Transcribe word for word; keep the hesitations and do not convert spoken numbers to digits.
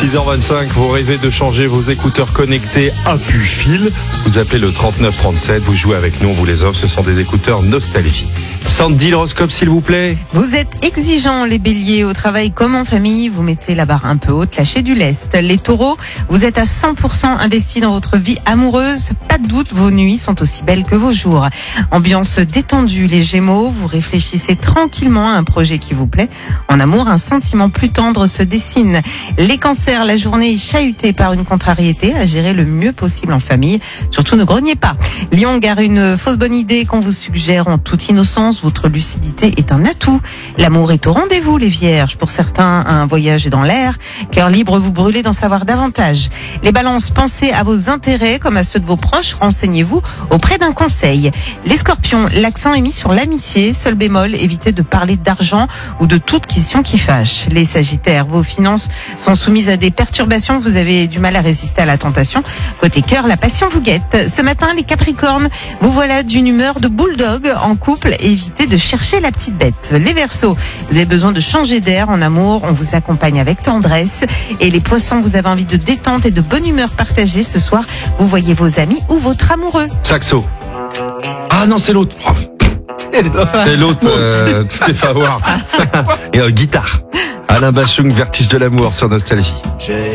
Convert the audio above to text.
six heures vingt-cinq, vous rêvez de changer vos écouteurs connectés à pu-fil. Vous appelez le trente-neuf trente-sept, vous jouez avec nous, on vous les offre. Ce sont des écouteurs Nostalgie. Sandy, l'horoscope, s'il vous plaît. Vous êtes exigeants, les béliers, au travail comme en famille. Vous mettez la barre un peu haute, lâchez du lest. Les taureaux, vous êtes à cent pour cent investis dans votre vie amoureuse. Pas de doute, vos nuits sont aussi belles que vos jours. Ambiance détendue, les gémeaux. Vous réfléchissez tranquillement à un projet qui vous plaît. En amour, un sentiment plus tendre se dessine. Les cancers, la journée est chahutée par une contrariété à gérer le mieux possible en famille. Surtout, ne grognez pas. Lion, gare une fausse bonne idée qu'on vous suggère en toute innocence. Votre lucidité est un atout. L'amour est au rendez-vous, les vierges. Pour certains, un voyage est dans l'air. Cœur libre, vous brûlez d'en savoir davantage. Les balances, pensez à vos intérêts comme à ceux de vos proches. Renseignez-vous auprès d'un conseil. Les scorpions, l'accent est mis sur l'amitié. Seul bémol, évitez de parler d'argent ou de toute question qui fâche. Les sagittaires, vos finances sont soumises à des perturbations. Vous avez du mal à résister à la tentation. Côté cœur, la passion vous guette. Ce matin, les capricornes, vous voilà d'une humeur de bulldog en couple. Évitez de chercher la petite bête. Les verseaux, vous avez besoin de changer d'air en amour. On vous accompagne avec tendresse. Et les poissons, vous avez envie de détente et de bonne humeur partagée. Ce soir, vous voyez vos amis ou votre amoureux. Saxo. Ah non, c'est l'autre. Oh. C'est l'autre, euh, Stéphane Ward. Et euh, guitare. Alain Bachung, Vertige de l'amour sur Nostalgie.